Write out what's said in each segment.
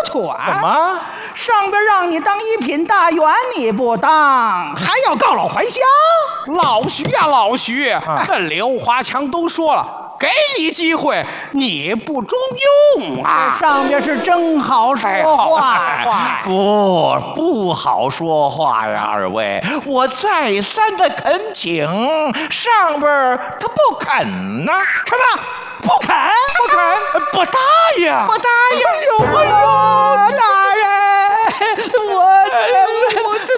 团。 怎么？ 上边让你当一品大员你不当，还要告老还乡？ 老徐呀，老徐，那刘华强都说了，给你机会，你不中用啊！ 上边是真好说话， 不好说话呀，二位，我再三的恳请，上边他不肯呐。 什么？不肯？ 不答应， 不答应？哎呦，大人，我这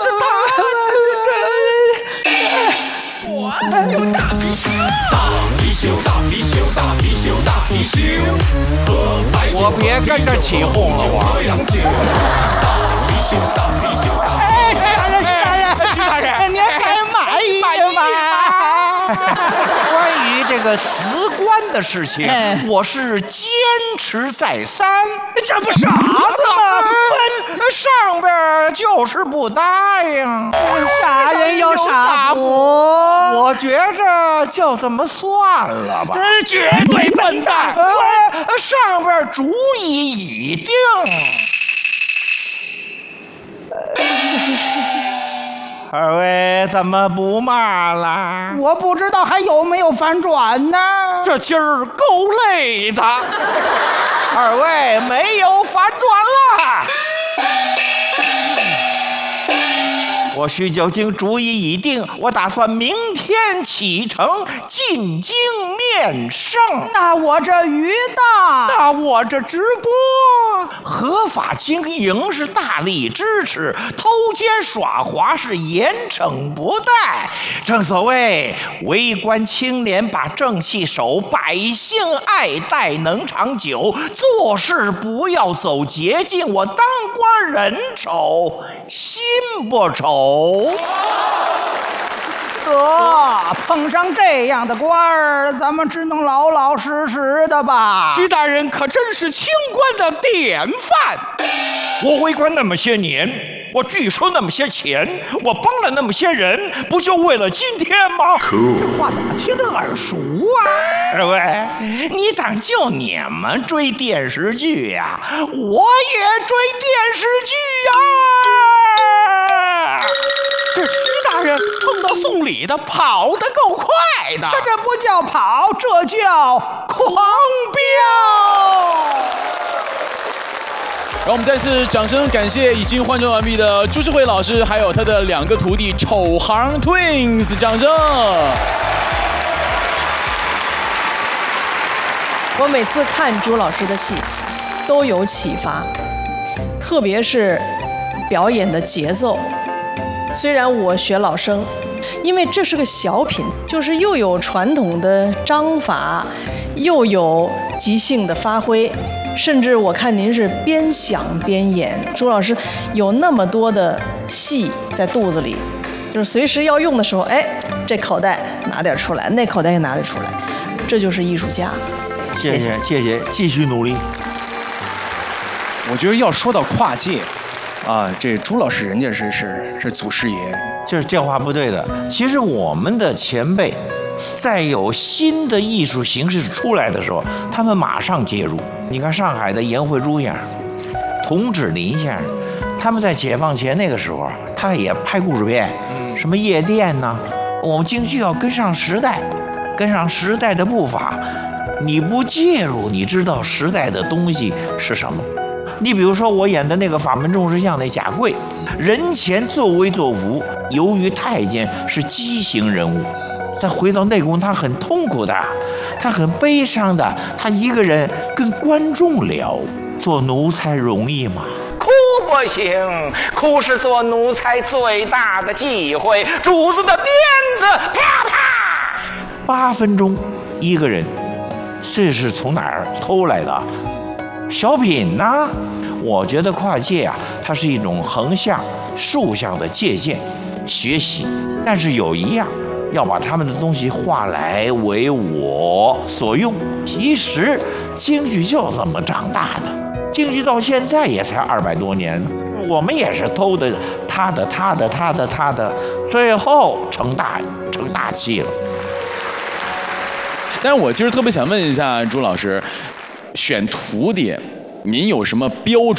有大貔貅，大貔貅，大貔貅，大貔貅，和白我别跟着起哄了，我。 大貔貅，大貔貅， 大人，您还满意吗？ 关于这个辞官的事情，我是坚持再三。 这不傻子吗？ 上边就是不答应。 傻人有傻福， 我觉着就这么算了吧。 绝对笨蛋！ 上边主意已定。二位怎么不骂了？ 我不知道还有没有反转呢。 这今儿够累的。 二位没有反转了。我徐九经主意已定，我打算明天启程进京面圣。 那我这鱼大， 那我这直播合法经营是大力支持，偷奸耍滑是严惩不贷。正所谓为官清廉把正气守，百姓爱戴能长久，做事不要走捷径。我当官人丑心不丑。 碰上这样的官儿，咱们只能老老实实的吧。 徐大人可真是清官的典范。 我为官那么些年，我据说那么些钱，我帮了那么些人，不就为了今天吗？ 这话怎么听着耳熟啊？ 二位，你当就你们追电视剧呀？我也追电视剧呀！ 这徐大人碰到送礼的，跑得够快的。 这不叫跑，这叫狂飙。 让我们再次掌声感谢已经换装完毕的朱世慧老师，还有他的2个徒弟丑行 Twins， 掌声！ 我每次看朱老师的戏，都有启发，特别是表演的节奏。虽然我学老生，因为这是个小品，就是又有传统的章法，又有即兴的发挥。甚至我看您是边想边演，朱老师有那么多的戏在肚子里，就是随时要用的时候，哎，这口袋拿点出来，那口袋也拿点出来，这就是艺术家。 谢谢，继续努力。 我觉得要说到跨界，啊，这朱老师人家是祖师爷， 就是这话不对的。其实我们的前辈，在有新的艺术形式出来的时候，他们马上介入。你看上海的颜慧珠先生、童芷林先生，他们在解放前那个时候，他也拍故事片，什么夜店呐。我们京剧要跟上时代，跟上时代的步伐。你不介入，你知道时代的东西是什么？你比如说我演的那个法门众石像那贾贵，人前作威作福，由于太监是畸形人物，他回到内宫他很痛苦的，他很悲伤的，他一个人跟观众聊。做奴才容易吗？哭不行，哭是做奴才最大的忌讳。主子的鞭子啪啪，8分钟一个人，这是从哪儿偷来的？小品呢？我觉得跨界啊，它是一种横向、竖向的借鉴、学习，但是有一样，要把他们的东西化来为我所用。其实京剧就这么长大的，京剧到现在也才200多年，我们也是偷的他的，最后成大器了。 但是我其实特别想问一下朱老师，选徒弟，您有什么标准？